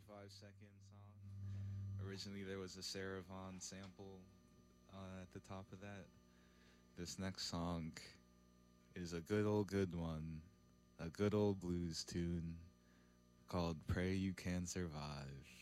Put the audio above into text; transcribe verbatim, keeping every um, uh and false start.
five second song. Originally, there was a Sarah Vaughan sample uh, at the top of that. This next song is a good old good one, a good old blues tune called Pray You Can Survive.